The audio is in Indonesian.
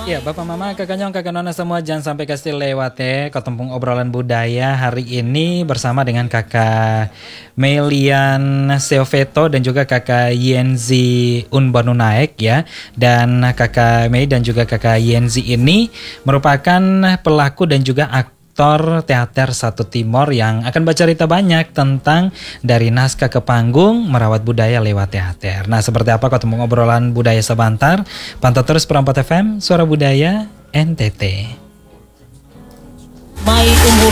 Ya, Bapak Mama, Kakak Nyong, Kakak Nona semua jangan sampai kasih lewat ya Ketempung Obrolan Budaya hari ini bersama dengan Kakak Melian Seoveto dan juga Kakak Yenzi Unbanunaek ya. Dan Kakak Mei dan juga Kakak Yenzi ini merupakan pelaku dan juga aktor teater Satu Timor yang akan bercerita banyak tentang dari naskah ke panggung merawat budaya lewat teater. Nah, seperti apa Ketempung Obrolan Budaya sebentar? Pantau terus Perempat FM, Suara Budaya NTT.